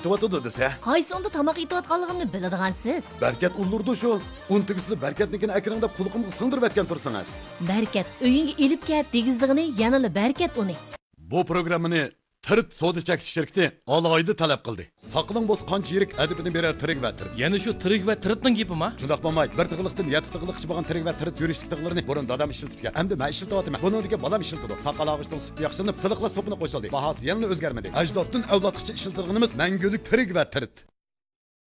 yetyapti desa. Qaysi onda tamoq yeyotganligimni biladigansiz? Berkat ulurdu shu. Un tigisli berkatnikini akringda qulqimga singdirib etgan tursangiz. Berkat uyingga elib kelib degizligini yanılı berkat uni. Bu programmani Tirt soda chekish shirkati alohida talab qildi. Saqling bo'z qancha yirik adibini berar tirik va tirt. Yana shu tirik va tiritning gapimi? Shundaq bo'lmay, bir tig'liqdan 7 tig'liqchi bo'lgan tirik va tirit yurishlik tig'larini burun dadam ishlatgan. Endi men ishlatyapman. Buningga bolam ishlatadi. Saqal og'ishdan suti yaxshilanib, siliqla sopini qo'shildi. Bahasi yana o'zgarmadi. Ajdoddan avlodgacha ishlatilganimiz mangulik tirik va tirit.